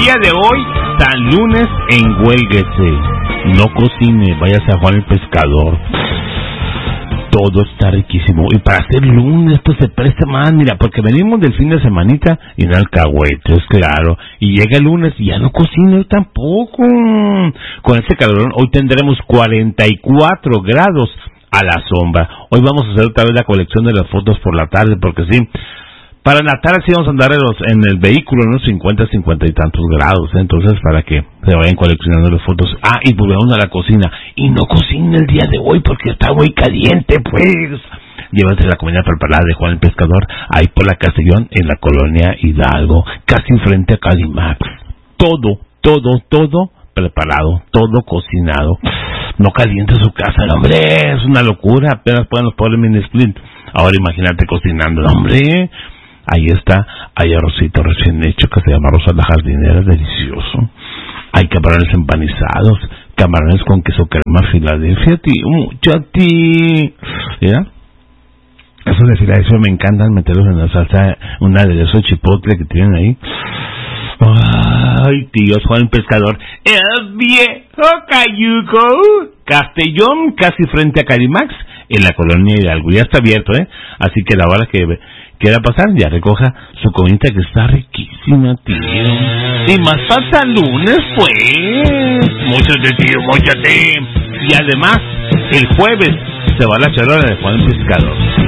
día de hoy, San Lunes, enhuélguese. No cocine, váyase a Juan el Pescador. Todo está riquísimo. Y para hacer lunes, esto se presta más, mira, porque venimos del fin de semanita y no alcahuetes, claro. Y llega el lunes y ya no cocino yo tampoco. Con este calorón, hoy tendremos 44 grados a la sombra. Hoy vamos a hacer otra vez la colección de las fotos por la tarde, porque sí, para la tarde sí vamos a andar en el vehículo, unos 50 y tantos grados, ¿eh? Entonces para que se vayan coleccionando las fotos. Y volvemos a la cocina. Y no cocine el día de hoy porque está muy caliente, pues. Llévate la comida preparada de Juan el Pescador, ahí por la Castellón, en la colonia Hidalgo, casi frente a Calimax. Todo preparado, todo cocinado. No caliente su casa, no, hombre, es una locura. Apenas pueden los pobres mini split. Ahora imagínate cocinando, hombre. Ahí está, hay arrocito recién hecho que se llama arroz a la jardinera, delicioso. Hay camarones empanizados, camarones con queso crema Filadelfia, mucho a ti. ¿Ya? Eso de Filadelfia me encantan meterlos en la salsa, una de esos chipotle que tienen ahí. Ay, tío, Juan el Pescador, el viejo Cayuco, Castellón, casi frente a Calimax, en la colonia Hidalgo. Ya está abierto, así que la hora que quiera pasar, ya recoja su comida que está riquísima, tío. Y más falta lunes, pues. Móchate, tío, móchate. Y además, el jueves se va la charola de Juan el Pescador.